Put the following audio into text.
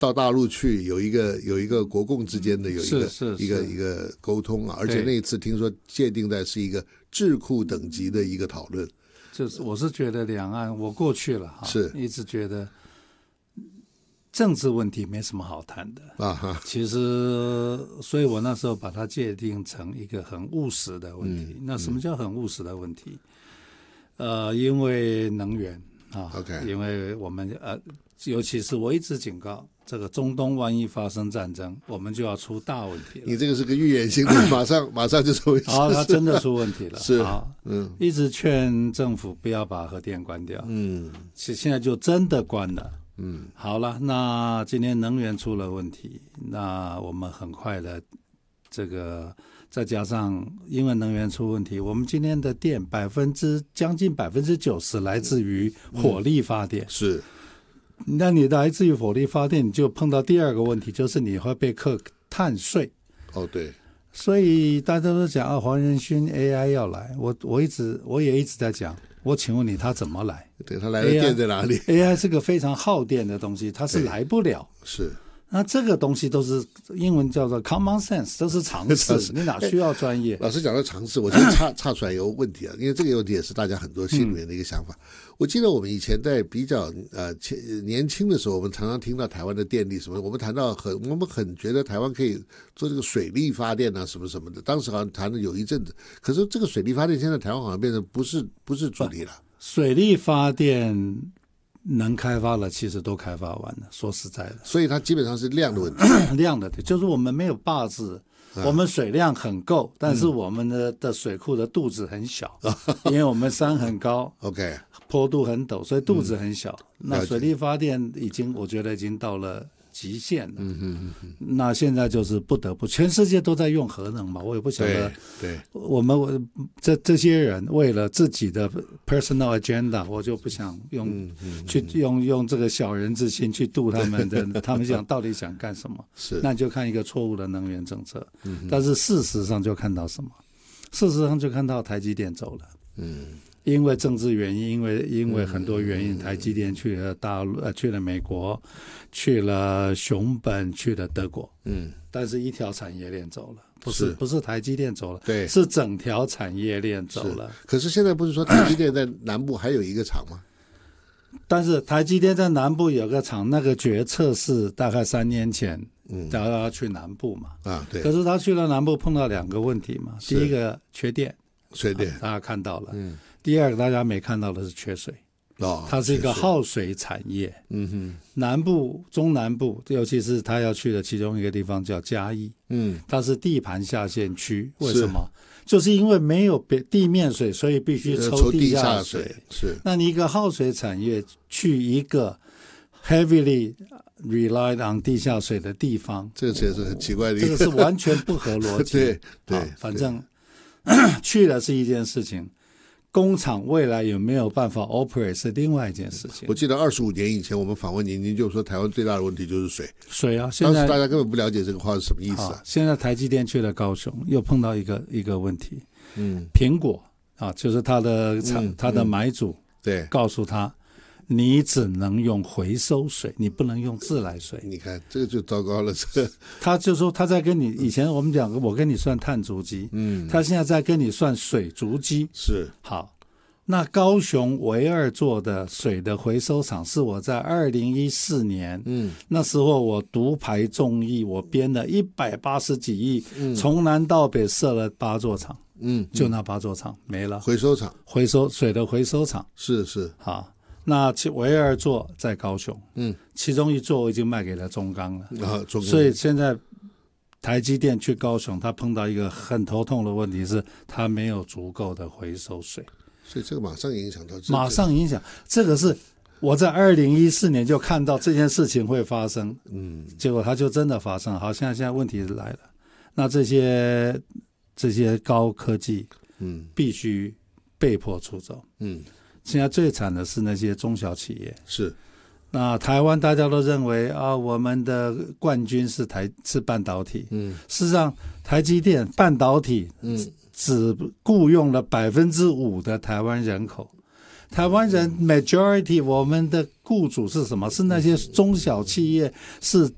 到大陆去有一个国共之间的有一个沟通啊，而且那一次听说界定在是一个智库等级的一个讨论。 就是我是觉得两岸我过去了是一直觉得政治问题没什么好谈的啊哈， 其实所以我那时候把它界定成一个很务实的问题。那什么叫很务实的问题？因为能源啊 ，OK， 因为我们尤其是我一直警告，这个中东万一发生战争，我们就要出大问题了。 你这个是个预言性的，马上就出问题。 他真的出问题了。 是， 一直劝政府不要把核电关掉。现在就真的关了。好了，那今天能源出了问题，那我们很快的这个。再加上因为能源出问题，我们今天的电将近90%来自于火力发电。 是， 那你来自于火力发电，你就碰到第二个问题，就是你会被课碳税。 哦，对。 所以大家都讲黄仁勋 AI 要来，我也一直在讲，我请问你他怎么来？ 对，他来的电在哪里 ？AI 是个非常耗电的东西，它是来不了。 是。 那这个东西都是英文叫做 common sense， 都是常识，你哪需要专业？ 老师讲到常识，我觉得岔出来有个问题啊，因为这个问题也是大家很多心里面的一个想法。我记得我们以前在比较年轻的时候，我们常常听到台湾的电力什么，我们很觉得台湾可以做这个水力发电啊什么什么的，当时好像谈了有一阵子。可是这个水力发电现在台湾好像变成不是主力了。 水力发电能开发了，其实都开发完了。说实在的， 所以它基本上是量的问题。 量的，就是我们没有坝子，我们水量很够，但是我们的水库的肚子很小，因为我们山很高 ，OK， 坡度很陡，所以肚子很小。那水力发电我觉得已经到了极限了。那现在就是不得不，全世界都在用核能嘛，我也不晓得。 对， 我们这些人为了自己的 personal agenda， 我就不想用这个小人之心去度他们的，他们到底想干什么？ 是， 那就看一个错误的能源政策。但是事实上就看到什么？事实上就看到台积电走了。因为政治原因，因为很多原因，台积电去了大陆，去了美国，去了熊本，去了德国。但是一条产业链走了，不是台积电走了， 对， 是整条产业链走了。 可是现在不是说台积电在南部还有一个厂吗？ 但是台积电在南部有个厂，那个决策是大概3年前，叫他去南部嘛。 对。 可是他去了南部碰到2个问题嘛，第一个缺电，大家看到了。第二个大家没看到的是缺水。它是一个耗水产业。南部、中南部，尤其是他要去的其中一个地方叫嘉义。它是地盘下陷区，为什么？就是因为没有地面水，所以必须抽地下水。 是。 那你一个耗水产业去一个 heavily relied on 地下水的地方， 这个也是很奇怪的， 这个是完全不合逻辑。 对， 反正去了是一件事情。工厂未来有没有办法 operate 是另外一件事情。 我记得25年以前我们访问您就说台湾最大的问题就是水啊。 当时大家根本不了解这个话是什么意思啊。 现在台积电去了高雄，又碰到一个问题。苹果就是他的买主对告诉他，你只能用回收水，你不能用自来水。 你看这个就糟糕了。 他就说他在跟你，以前我们讲我跟你算碳足迹，他现在在跟你算水足迹。 是。 好，那高雄唯二做的水的回收厂是我在2014年，那时候我独排众议，我编了180几亿，从南到北设了8座厂，就那8座厂没了。 回收厂， 水的回收厂。 是。 好。那唯二座在高雄，其中1座我已经卖给了中钢了，所以现在台积电去高雄，他碰到一个很头痛的问题是，他没有足够的回收水， 所以这个马上影响到这个是我在2014年就看到这件事情会发生，结果它就真的发生。好，现在问题来了，那这些高科技，必须被迫出走，现在最惨的是那些中小企业。 是。 那台湾大家都认为我们的冠军是半导体。事实上台积电半导体只雇佣了5%的台湾人口。台湾人 majority 我们的雇主是什么？是那些中小企业，是